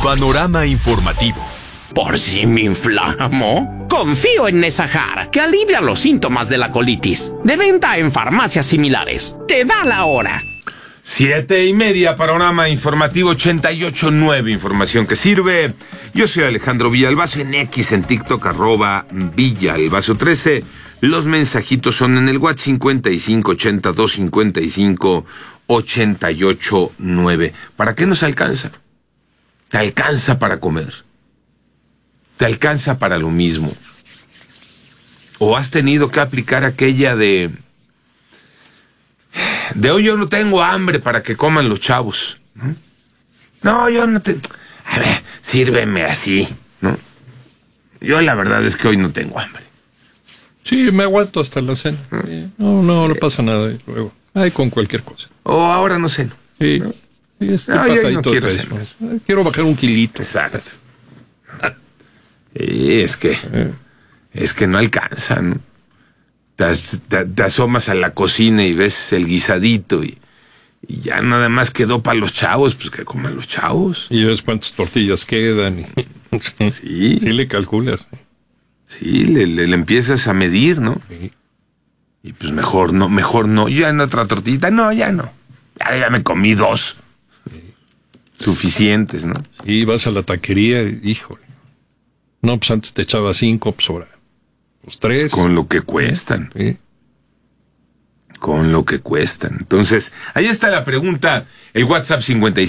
Panorama informativo. ¿Por si me inflamo? Confío en Nesajar, que alivia los síntomas de la colitis. De venta en farmacias similares. Te da la hora. 7:30, Panorama informativo 88.9, información que sirve. Yo soy Alejandro Villalbazo, en X, en TikTok, @Villalbazo13. Los mensajitos son en el WhatsApp 5580-255-88.9. ¿Para qué nos alcanza? Te alcanza para comer. Te alcanza para lo mismo. ¿O has tenido que aplicar aquella de hoy yo no tengo hambre para que coman los chavos? No, yo no te... A ver, sírveme así, ¿no? Yo la verdad es que hoy no tengo hambre. Sí, me aguanto hasta la cena. No pasa nada. Luego, con cualquier cosa. O ahora no ceno. Sí. ¿No? Yo no quiero cenar. Quiero bajar un kilito. Exacto. Es que no alcanza, ¿no? Te asomas a la cocina y ves el guisadito y ya nada más quedó para los chavos, pues que coman los chavos. Y ves cuántas tortillas quedan. Sí le calculas. Sí, le empiezas a medir, ¿no? Sí. Y pues mejor no. Ya en otra tortillita, ya no. Ya me comí 2. Sí. Suficientes, ¿no? Sí, vas a la taquería y, híjole. No, pues antes te echaba 5, pues ahora. Pues 3. Con lo que cuestan. Sí. Con lo que cuestan. Entonces, ahí está la pregunta. El WhatsApp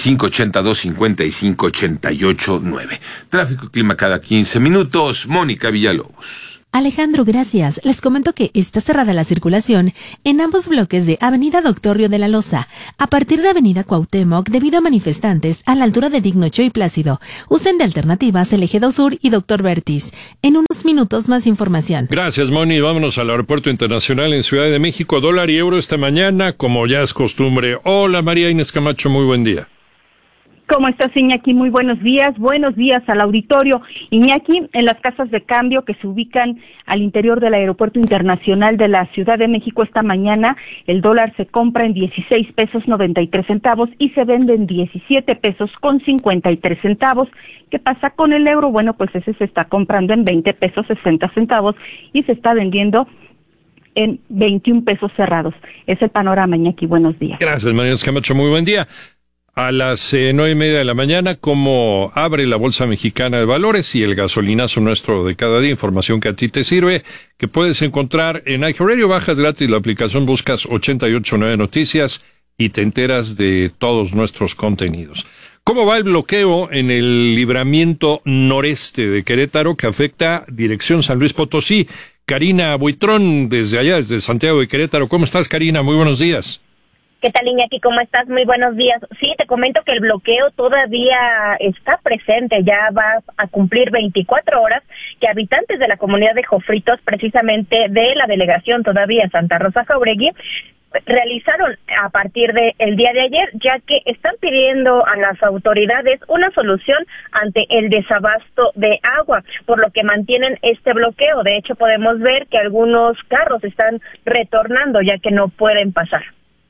5580-255-88.9. Tráfico y clima cada 15 minutos. Mónica Villalobos. Alejandro, gracias. Les comento que está cerrada la circulación en ambos bloques de Avenida Doctor Río de la Loza, a partir de Avenida Cuauhtémoc, debido a manifestantes a la altura de Dignocho y Plácido. Usen de alternativas el Eje 2 Sur y Doctor Vertis. En unos minutos más información. Gracias, Moni. Vámonos al Aeropuerto Internacional en Ciudad de México. Dólar y euro esta mañana, como ya es costumbre. Hola, María Inés Camacho, muy buen día. ¿Cómo estás, Iñaki? Muy buenos días al auditorio. Iñaki, en las casas de cambio que se ubican al interior del Aeropuerto Internacional de la Ciudad de México esta mañana, el dólar se compra en 16 pesos 93 centavos y se vende en 17 pesos con 53 centavos. ¿Qué pasa con el euro? Bueno, pues ese se está comprando en 20 pesos 60 centavos y se está vendiendo en 21 pesos cerrados. Es el panorama, Iñaki. Buenos días. Gracias, María Inés Camacho. Muy buen día. A las 9:30 de la mañana, ¿cómo abre la Bolsa Mexicana de Valores y el gasolinazo nuestro de cada día? Información que a ti te sirve, que puedes encontrar en iHeartRadio. Bajas gratis la aplicación, buscas 889 Noticias y te enteras de todos nuestros contenidos. ¿Cómo va el bloqueo en el libramiento noreste de Querétaro que afecta dirección San Luis Potosí? Karina Buitrón, desde allá, desde Santiago de Querétaro. ¿Cómo estás, Karina? Muy buenos días. ¿Qué tal, Iñaki? ¿Cómo estás? Muy buenos días. Sí, te comento que el bloqueo todavía está presente, ya va a cumplir 24 horas que habitantes de la comunidad de Jofritos, precisamente de la delegación todavía Santa Rosa Jauregui, realizaron a partir del día de ayer, ya que están pidiendo a las autoridades una solución ante el desabasto de agua, por lo que mantienen este bloqueo. De hecho, podemos ver que algunos carros están retornando, ya que no pueden pasar.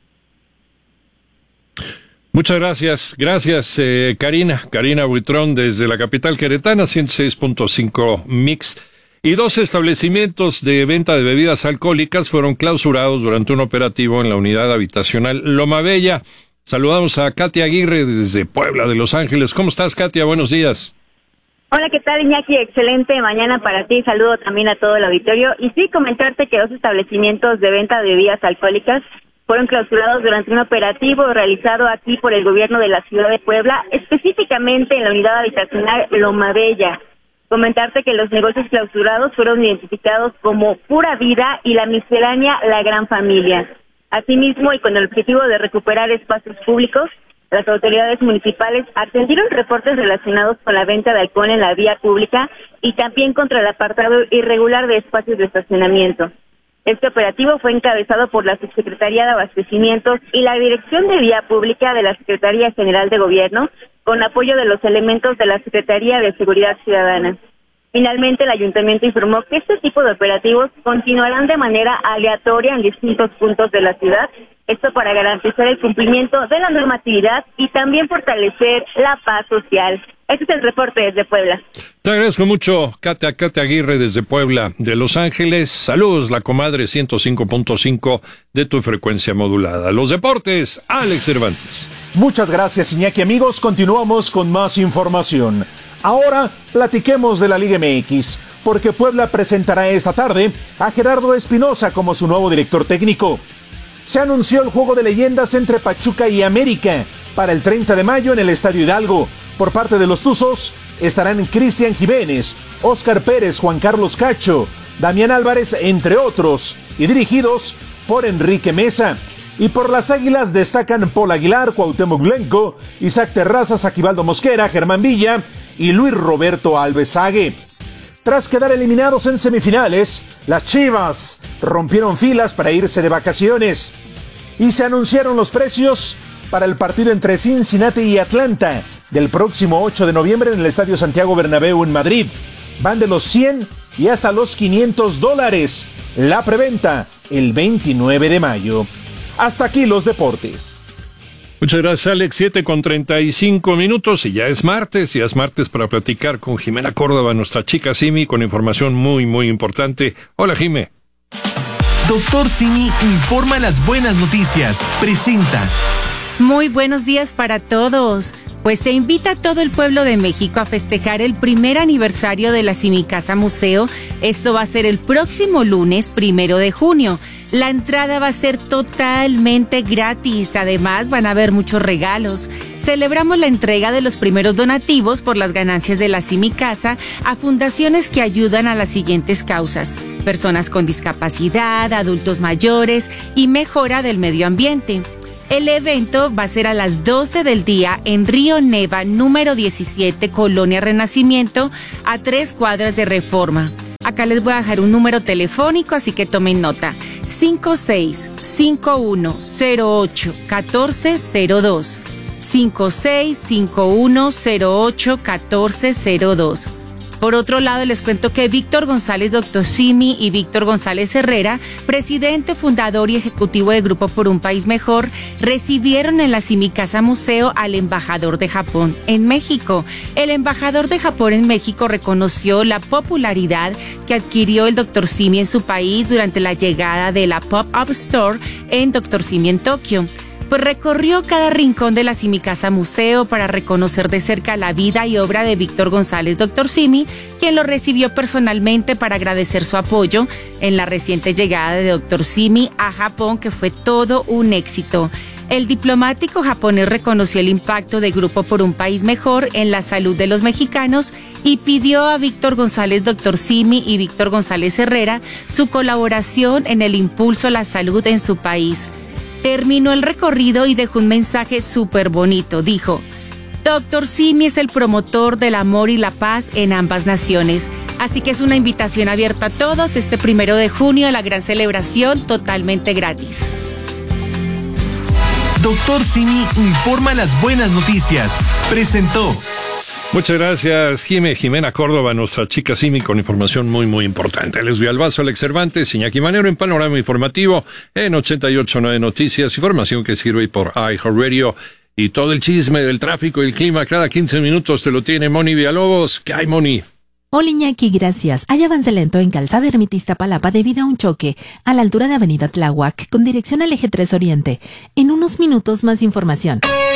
Muchas gracias. Gracias, Karina Buitrón, desde la capital queretana, 106.5 Mix. Y 2 establecimientos de venta de bebidas alcohólicas fueron clausurados durante un operativo en la unidad habitacional Loma Bella. Saludamos a Katia Aguirre desde Puebla de Los Ángeles. ¿Cómo estás, Katia? Buenos días. Hola, ¿qué tal, Iñaki? Excelente mañana para ti. Saludo también a todo el auditorio. Y sí, comentarte que 2 establecimientos de venta de bebidas alcohólicas fueron clausurados durante un operativo realizado aquí por el gobierno de la ciudad de Puebla, específicamente en la unidad habitacional Loma Bella. Comentarte que los negocios clausurados fueron identificados como Pura Vida y la miscelánea La Gran Familia. Asimismo, y con el objetivo de recuperar espacios públicos, las autoridades municipales atendieron reportes relacionados con la venta de alcohol en la vía pública y también contra el apartado irregular de espacios de estacionamiento. Este operativo fue encabezado por la Subsecretaría de Abastecimientos y la Dirección de Vía Pública de la Secretaría General de Gobierno, con apoyo de los elementos de la Secretaría de Seguridad Ciudadana. Finalmente, el ayuntamiento informó que este tipo de operativos continuarán de manera aleatoria en distintos puntos de la ciudad, Esto para garantizar el cumplimiento de la normatividad y también fortalecer la paz social. Este es el reporte desde Puebla. Te agradezco mucho, Katia Aguirre desde Puebla, de Los Ángeles. Saludos, la comadre 105.5 de tu frecuencia modulada. Los deportes, Alex Cervantes. Muchas gracias, Iñaki. Amigos, continuamos con más información. Ahora platiquemos de la Liga MX, porque Puebla presentará esta tarde a Gerardo Espinosa como su nuevo director técnico. Se anunció el juego de leyendas entre Pachuca y América para el 30 de mayo en el Estadio Hidalgo. Por parte de los Tuzos estarán Cristian Jiménez, Óscar Pérez, Juan Carlos Cacho, Damián Álvarez, entre otros, y dirigidos por Enrique Mesa. Y por las Águilas destacan Paul Aguilar, Cuauhtémoc Blanco, Isaac Terrazas, Aquivaldo Mosquera, Germán Villa y Luis Roberto Alves Sague. Tras quedar eliminados en semifinales, las Chivas rompieron filas para irse de vacaciones. Y se anunciaron los precios para el partido entre Cincinnati y Atlanta del próximo 8 de noviembre en el Estadio Santiago Bernabéu en Madrid. Van de los 100 y hasta los $500. La preventa el 29 de mayo. Hasta aquí los deportes. Muchas gracias, Alex. 7:35 y ya es martes para platicar con Jimena Córdoba, nuestra chica Simi, con información muy, muy importante. Hola, Jime. Doctor Simi informa las buenas noticias. Presenta. Muy buenos días para todos. Pues se invita a todo el pueblo de México a festejar el primer aniversario de la Simi Casa Museo. Esto va a ser el próximo lunes 1 de junio. La entrada va a ser totalmente gratis. Además, van a haber muchos regalos. Celebramos la entrega de los primeros donativos por las ganancias de la Simi Casa a fundaciones que ayudan a las siguientes causas: personas con discapacidad, adultos mayores y mejora del medio ambiente. El evento va a ser a las 12 del día en Río Neva, número 17, Colonia Renacimiento, a 3 cuadras de Reforma. Acá les voy a dejar un número telefónico, así que tomen nota. 5651081402. 5651081402. Por otro lado, les cuento que Víctor González, Dr. Simi, y Víctor González Herrera, presidente, fundador y ejecutivo de Grupo por un País Mejor, recibieron en la Simi Casa Museo al embajador de Japón en México. El embajador de Japón en México reconoció la popularidad que adquirió el Dr. Simi en su país durante la llegada de la Pop-Up Store en Dr. Simi en Tokio. Pues recorrió cada rincón de la Simi Casa Museo para reconocer de cerca la vida y obra de Víctor González, Dr. Simi, quien lo recibió personalmente para agradecer su apoyo en la reciente llegada de Dr. Simi a Japón, que fue todo un éxito. El diplomático japonés reconoció el impacto de Grupo por un País Mejor en la salud de los mexicanos y pidió a Víctor González, Dr. Simi, y Víctor González Herrera su colaboración en el impulso a la salud en su país. Terminó el recorrido y dejó un mensaje súper bonito. Dijo: Dr. Simi es el promotor del amor y la paz en ambas naciones. Así que es una invitación abierta a todos este 1 de junio a la gran celebración totalmente gratis. Dr. Simi informa las buenas noticias. Presentó. Muchas gracias, Jimena Córdoba, nuestra chica Simi, con información muy, muy importante. Alex Villalbazo, Alex Cervantes, Iñaki Manero en Panorama Informativo en 88.9 Noticias, información que sirve por iHeartRadio, y todo el chisme del tráfico y el clima cada 15 minutos te lo tiene Moni Villalobos. ¿Qué hay, Moni? Hola, Iñaki, gracias. Hay avance lento en Calzada Ermita Iztapalapa debido a un choque a la altura de Avenida Tláhuac con dirección al Eje 3 Oriente. En unos minutos más información.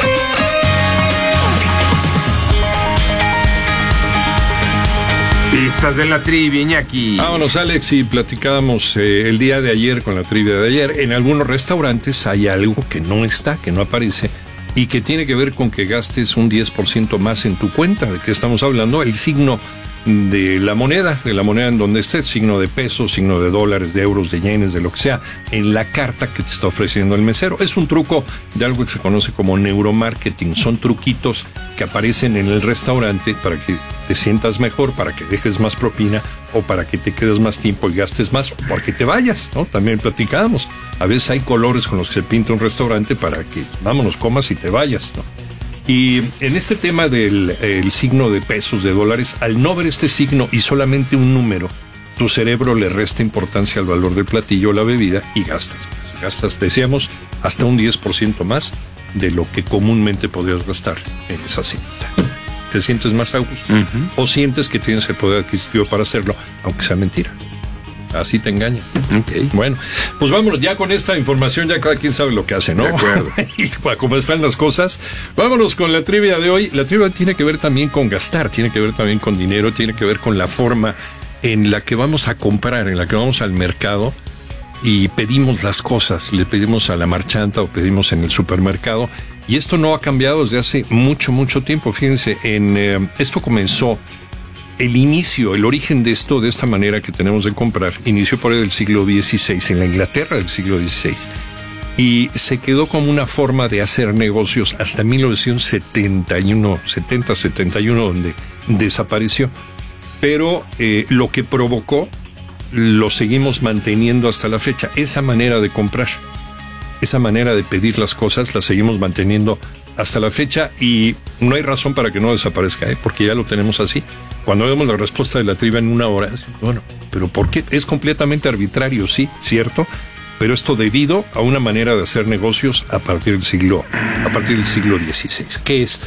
Pistas de la trivia, Iñaki. Vámonos, Alex, y platicábamos el día de ayer con la trivia de ayer. En algunos restaurantes hay algo que no está, que no aparece, y que tiene que ver con que gastes un 10% más en tu cuenta. ¿De qué estamos hablando? El signo de la moneda en donde esté, signo de pesos, signo de dólares, de euros, de yenes, de lo que sea, en la carta que te está ofreciendo el mesero. Es un truco de algo que se conoce como neuromarketing. Son truquitos que aparecen en el restaurante para que te sientas mejor, para que dejes más propina, o para que te quedes más tiempo y gastes más, o para que te vayas, ¿no? También platicábamos. A veces hay colores con los que se pinta un restaurante para que, vámonos, comas y te vayas, ¿no? Y en este tema del el signo de pesos, de dólares, al no ver este signo y solamente un número, tu cerebro le resta importancia al valor del platillo o la bebida y gastas. Decíamos, hasta un 10% más de lo que comúnmente podrías gastar en esa cinta. ¿Te sientes más a gusto? ¿O sientes que tienes el poder adquisitivo para hacerlo, aunque sea mentira? Así te engañan. Okay. Bueno, pues vámonos, ya con esta información ya cada quien sabe lo que hace, ¿no? De acuerdo. Y para cómo están las cosas, vámonos con la trivia de hoy. La trivia tiene que ver también con gastar, tiene que ver también con dinero, tiene que ver con la forma en la que vamos a comprar, en la que vamos al mercado y pedimos las cosas, le pedimos a la marchanta o pedimos en el supermercado. Y esto no ha cambiado desde hace mucho, mucho tiempo. Fíjense, esto comenzó... El inicio, el origen de esto, de esta manera que tenemos de comprar, inició por ahí del siglo XVI, en la Inglaterra del siglo XVI. Y se quedó como una forma de hacer negocios hasta 1971, 70-71, donde desapareció. Pero lo que provocó, lo seguimos manteniendo hasta la fecha. Esa manera de comprar, esa manera de pedir las cosas, la seguimos manteniendo hasta la fecha y no hay razón para que no desaparezca, porque ya lo tenemos así. Cuando vemos la respuesta de la trivia en una hora, bueno, ¿pero por qué? Es completamente arbitrario, sí, cierto, pero esto debido a una manera de hacer negocios a partir del siglo XVI, que es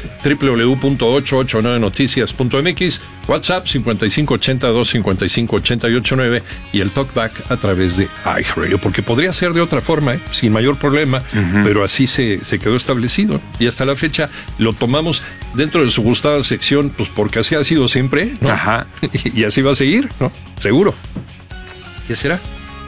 www.889noticias.mx, WhatsApp 5582-558889 y el talkback a través de iHeartRadio, porque podría ser de otra forma, sin mayor problema, pero así se quedó establecido y hasta la fecha lo tomamos dentro de su gustada sección, pues porque así ha sido siempre, ¿no? Ajá. Y así va a seguir, ¿no? Seguro. ¿Qué será?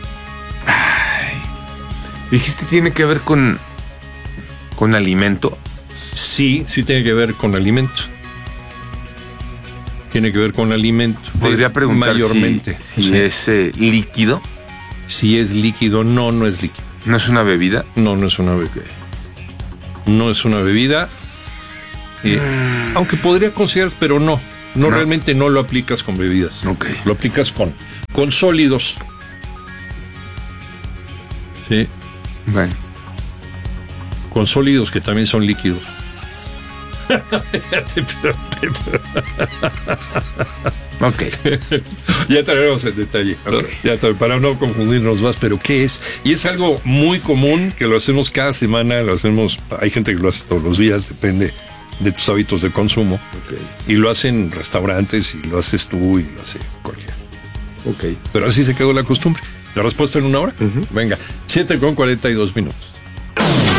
Dijiste tiene que ver con alimento. Sí tiene que ver con alimento. Tiene que ver con alimento. Podría preguntar mayormente. Si es líquido. Si es líquido, no es líquido. ¿No es una bebida? No es una bebida. No es una bebida. Aunque podría considerar, pero no, realmente no lo aplicas con bebidas. Okay. Lo aplicas con sólidos. Sí. Bueno. Con sólidos que también son líquidos. Ok. Ya traeremos el detalle. Okay. Para no confundirnos más, pero ¿qué es? Y es algo muy común que lo hacemos cada semana, hay gente que lo hace todos los días, depende de tus hábitos de consumo. Okay. Y lo hacen restaurantes, y lo haces tú, y lo hace cualquiera. Ok. Pero así se quedó la costumbre. ¿La respuesta en una hora? Venga, 7:42 minutos.